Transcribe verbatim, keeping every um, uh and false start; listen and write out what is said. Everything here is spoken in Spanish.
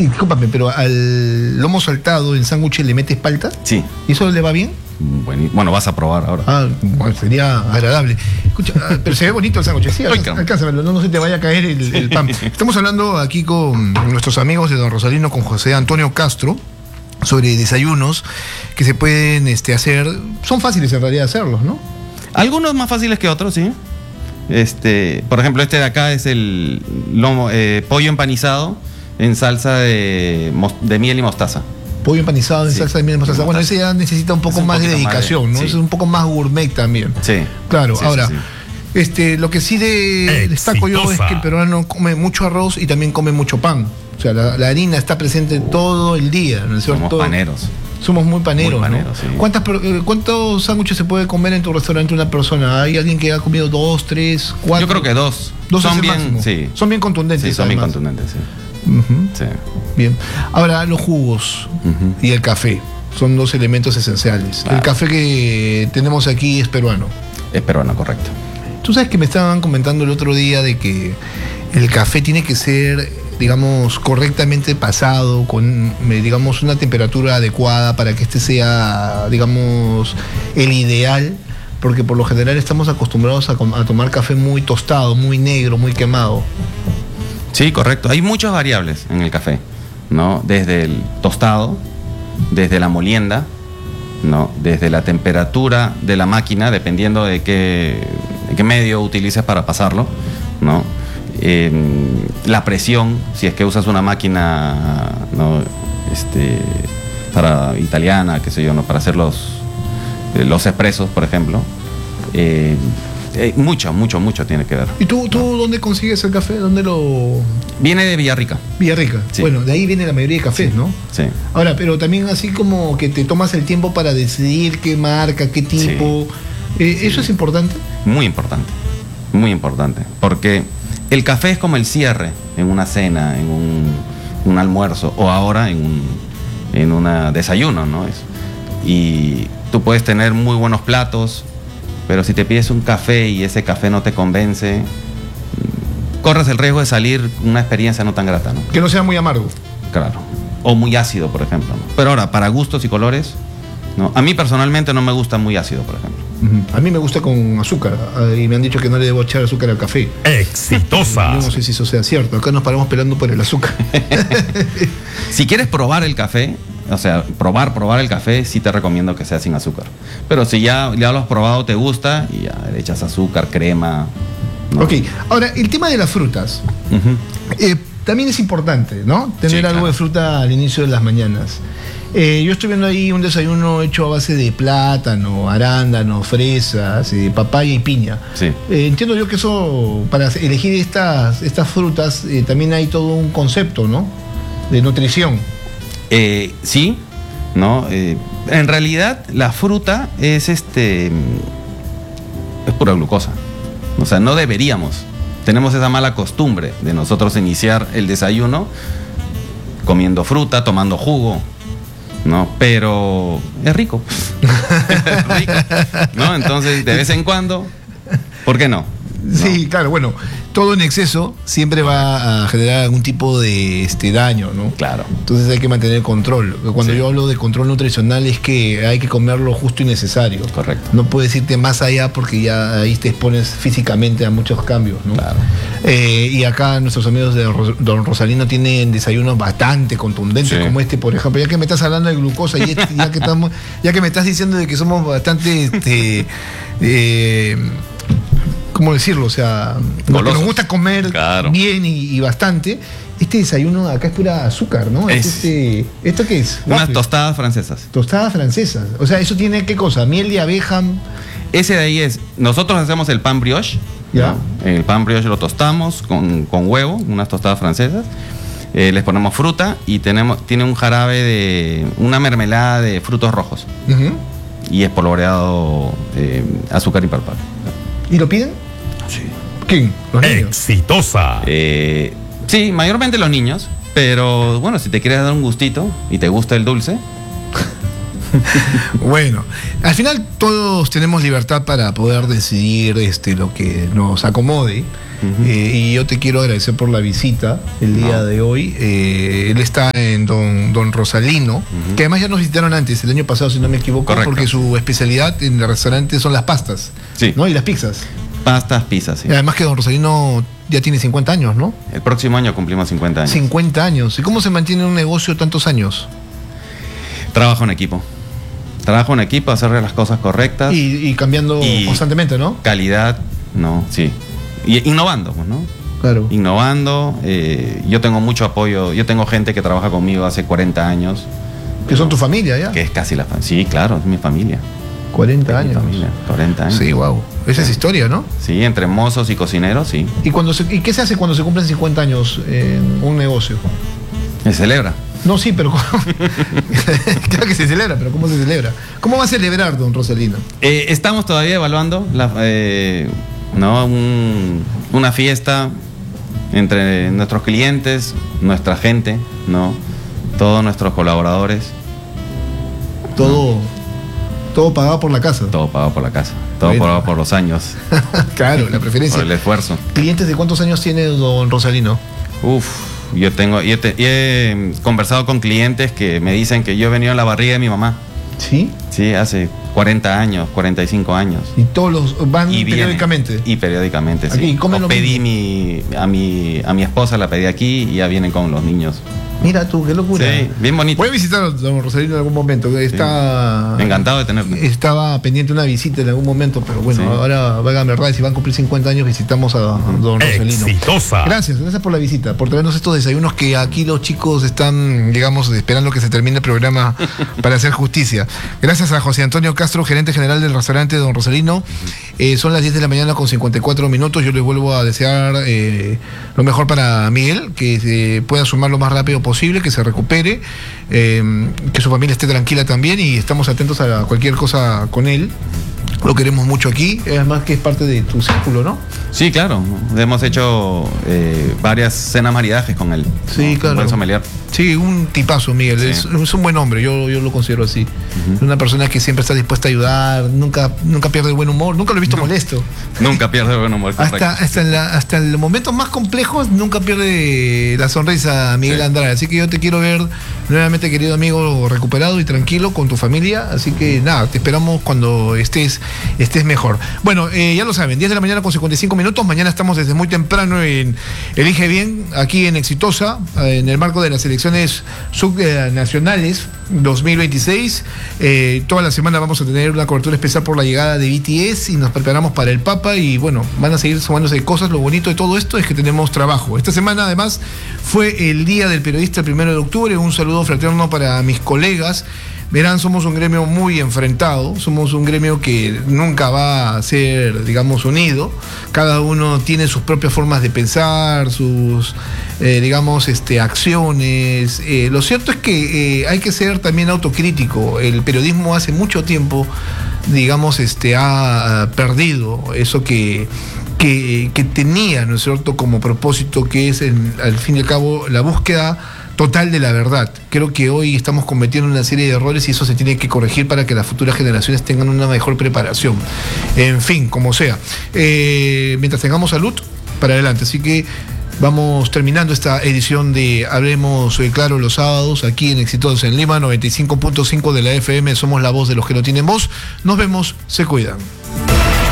discúlpame, pero al lomo saltado en sándwiches le metes palta. Sí. ¿Y eso le va bien? Bueno, bueno, vas a probar ahora. Ah, bueno, sería agradable. Escucha, ah, pero se ve bonito el sándwich. Sí, alcánzamelo, alcánzamelo, no, no se te vaya a caer el, el pan. Estamos hablando aquí con nuestros amigos de Don Rosalino, con José Antonio Castro, sobre desayunos que se pueden este, hacer. Son fáciles en realidad hacerlos, ¿no? Algunos más fáciles que otros, sí. Este, por ejemplo, este de acá es el lomo, eh, pollo empanizado en salsa de, de miel y mostaza. Pollo empanizado en sí, salsa de miel y mostaza. Bueno, ese ya necesita un poco un más de dedicación, más de, ¿no? Sí. Es un poco más gourmet también. Sí. Claro, sí, ahora, sí, sí. Este, lo que sí de, destaco yo es que el peruano come mucho arroz y también come mucho pan. O sea, la, la harina está presente todo el día, ¿no es cierto? Somos paneros. Somos muy paneros, muy paneros, ¿no? Sí. ¿Cuántas, ¿Cuántos sándwiches se puede comer en tu restaurante una persona? ¿Hay alguien que ha comido dos, tres, cuatro? Yo creo que dos. Dos son bien, sí. Son bien contundentes. Sí, son además. bien contundentes, sí. Uh-huh. Sí. Bien. Ahora, los jugos uh-huh. y el café son dos elementos esenciales. Claro. El café que tenemos aquí es peruano. Es peruano, correcto. Tú sabes que me estaban comentando el otro día de que el café tiene que ser, digamos, correctamente pasado, con, digamos, una temperatura adecuada para que este sea, digamos, el ideal, porque por lo general estamos acostumbrados a, a tomar café muy tostado, muy negro, muy quemado. Sí, correcto. Hay muchas variables en el café, ¿no? Desde el tostado, desde la molienda, ¿no? Desde la temperatura de la máquina, dependiendo de qué, de qué medio utilices para pasarlo, ¿no? Eh, la presión, si es que usas una máquina, ¿no? este, para italiana, qué sé yo, ¿no? Para hacer los, eh, los expresos, por ejemplo. Eh, Eh, mucho, mucho, mucho tiene que ver. ¿Y tú, tú ¿no? dónde consigues el café? ¿Dónde lo...? Viene de Villarrica. Villarrica. Sí. Bueno, de ahí viene la mayoría de cafés, sí. ¿no? Sí. Ahora, pero también así como que te tomas el tiempo para decidir qué marca, qué tipo. Sí. Eh, ¿Eso sí. es importante? Muy importante, muy importante. Porque el café es como el cierre en una cena, en un, un almuerzo, o ahora en un en una desayuno, ¿no? Es, y tú puedes tener muy buenos platos, pero si te pides un café y ese café no te convence, corres el riesgo de salir una experiencia no tan grata, ¿no? Que no sea muy amargo. Claro. O muy ácido, por ejemplo, ¿no? Pero ahora, para gustos y colores, ¿no? A mí personalmente no me gusta muy ácido, por ejemplo. Uh-huh. A mí me gusta con azúcar, y me han dicho que no le debo echar azúcar al café. ¡Exitosa! Yo no sé si eso sea cierto. Acá nos paramos peleando por el azúcar. Si quieres probar el café, o sea, probar, probar el café, sí te recomiendo que sea sin azúcar. Pero si ya, ya lo has probado, te gusta, y ya le echas azúcar, crema, ¿no? Ok, ahora, el tema de las frutas. Uh-huh. eh, también es importante, ¿no? Tener sí, algo claro. de fruta al inicio de las mañanas. Eh, yo estoy viendo ahí un desayuno hecho a base de plátano, arándano, fresas, eh, papaya y piña. Sí. Eh, entiendo yo que eso, para elegir estas, estas frutas, eh, también hay todo un concepto, ¿no? De nutrición. Eh, sí, ¿no? Eh, en realidad la fruta es este es pura glucosa. O sea, no deberíamos. Tenemos esa mala costumbre de nosotros iniciar el desayuno comiendo fruta, tomando jugo, ¿no? Pero es rico. Es rico, ¿no? Entonces, de vez en cuando, ¿por qué no? ¿No? Sí, claro, bueno, todo en exceso siempre va a generar algún tipo de este, daño, ¿no? Claro. Entonces hay que mantener control. Cuando sí. yo hablo de control nutricional es que hay que comer lo justo y necesario. Correcto. No puedes irte más allá porque ya ahí te expones físicamente a muchos cambios, ¿no? Claro. Eh, y acá nuestros amigos de Don Rosalino tienen desayunos bastante contundentes, sí. como este, por ejemplo. Ya que me estás hablando de glucosa y este, ya, que estamos, ya que me estás diciendo de que somos bastante... Este, eh, ¿cómo decirlo? O sea, que nos gusta comer claro. bien y, y bastante. Este desayuno acá es pura azúcar, ¿no? Es, este, ¿Esto qué es? Unas waffles. Tostadas francesas. Tostadas francesas. O sea, ¿eso tiene qué cosa? Miel de abeja. Ese de ahí es, nosotros hacemos el pan brioche. ¿Ya? ¿No? El pan brioche lo tostamos con, con huevo, unas tostadas francesas. Eh, les ponemos fruta y tenemos, tiene un jarabe de, una mermelada de frutos rojos. Uh-huh. Y espolvoreado de azúcar impalpable. ¿Y lo piden? Sí. ¿Quién? ¿Los niños? Exitosa. Eh, sí, mayormente los niños. Pero bueno, si te quieres dar un gustito y te gusta el dulce. Bueno, al final todos tenemos libertad para poder decidir este, lo que nos acomode. Uh-huh. eh, y yo te quiero agradecer por la visita el día no. de hoy. Eh, él está en Don, Don Rosalino, uh-huh. que además ya nos visitaron antes, el año pasado, si no me equivoco, correcto. Porque su especialidad en el restaurante son las pastas, sí. ¿no? Y las pizzas. Pastas, pizzas, sí. Y además que Don Rosalino ya tiene cincuenta años, ¿no? El próximo año cumplimos cincuenta años. cincuenta años. ¿Y cómo se mantiene un negocio tantos años? Trabajo en equipo. Trabajo en equipo, hacer las cosas correctas. Y, y cambiando y constantemente, ¿no? Calidad, no, sí. Y innovando, pues, ¿no? Claro. Innovando. Eh, yo tengo mucho apoyo. Yo tengo gente que trabaja conmigo hace cuarenta años. ¿Que son tu familia ya? Que es casi la familia. Sí, claro, es mi familia. cuarenta años. Familia, cuarenta años. Sí, wow. Esa es historia, ¿no? Sí, entre mozos y cocineros, sí. ¿Y, cuando se, ¿Y qué se hace cuando se cumplen cincuenta años en un negocio? Se celebra. No, sí, pero claro que se celebra, pero ¿cómo se celebra? ¿Cómo va a celebrar, Don Rosalino? Eh, estamos todavía evaluando la, eh, ¿no? Un, una fiesta entre nuestros clientes, nuestra gente, ¿no? Todos nuestros colaboradores. Todo, ¿no? Todo pagado por la casa. Todo pagado por la casa. Todo bueno. Pagado por los años. Claro, la preferencia. Por el esfuerzo. ¿Clientes de cuántos años tiene Don Rosalino? Uf. Yo tengo, yo te, yo he conversado con clientes que me dicen que yo he venido en la barriga de mi mamá. ¿Sí? Sí, hace cuarenta años, cuarenta y cinco años. ¿Y todos los van y periódicamente? Vienen, y periódicamente, aquí, sí. O pedí mi, a, mi, a mi esposa, la pedí aquí y ya vienen con los niños. Mira tú, qué locura. Sí, bien bonito. Voy a visitar a Don Rosalino en algún momento. Está, sí. Encantado de tenerte. Estaba pendiente una visita en algún momento, pero bueno, sí. Ahora vayan verdad, si van a cumplir cincuenta años, visitamos a Don Rosalino. Exitosa. Gracias, gracias por la visita, por traernos estos desayunos que aquí los chicos están, digamos, esperando que se termine el programa para hacer justicia. Gracias a José Antonio Castro, gerente general del restaurante Don Rosalino. Eh, son las diez de la mañana con cincuenta y cuatro minutos. Yo les vuelvo a desear eh, lo mejor para Miguel, que se pueda sumar lo más rápido posible, que se recupere, eh, que su familia esté tranquila también, y estamos atentos a cualquier cosa con él. Lo queremos mucho aquí, además que es parte de tu círculo, ¿no? Sí, claro. Hemos hecho eh, varias cenas maridajes con él. Sí, ¿no? claro. Un buen sommelier. Sí, un tipazo, Miguel. Sí. Es, es un buen hombre, yo, yo lo considero así. Uh-huh. Es una persona que siempre está dispuesta a ayudar, nunca, nunca pierde el buen humor, nunca lo he visto no. molesto. Nunca pierde el buen humor. Hasta, hasta, en la, hasta en los momentos más complejos nunca pierde la sonrisa Miguel sí. Andrade. Así que yo te quiero ver nuevamente, querido amigo, recuperado y tranquilo con tu familia. Así que nada, te esperamos cuando estés estés mejor. Bueno, eh, ya lo saben, diez de la mañana con cincuenta y cinco minutos. Mañana estamos desde muy temprano en Elige Bien, aquí en Exitosa, en el marco de las elecciones subnacionales dos mil veintiséis. Eh, toda la semana vamos a tener una cobertura especial por la llegada de B T S y nos preparamos para el Papa, y bueno, van a seguir sumándose cosas. Lo bonito de todo esto es que tenemos trabajo. Esta semana además fue el Día del Periodista, el primero de octubre. Un saludo fraterno para mis colegas. Verán, somos un gremio muy enfrentado, somos un gremio que nunca va a ser, digamos, unido. Cada uno tiene sus propias formas de pensar, sus, eh, digamos, este, acciones. Eh, lo cierto es que eh, hay que ser también autocrítico. El periodismo hace mucho tiempo, digamos, este, ha perdido eso que... Que, que tenía, ¿no es cierto?, como propósito, que es, en, al fin y al cabo, la búsqueda total de la verdad. Creo que hoy estamos cometiendo una serie de errores y eso se tiene que corregir para que las futuras generaciones tengan una mejor preparación. En fin, como sea. Eh, mientras tengamos salud, para adelante. Así que vamos terminando esta edición de Hablemos eh, Claro los sábados, aquí en Exitosa en Lima, noventa y cinco punto cinco de la F M. Somos la voz de los que no tienen voz. Nos vemos, se cuidan.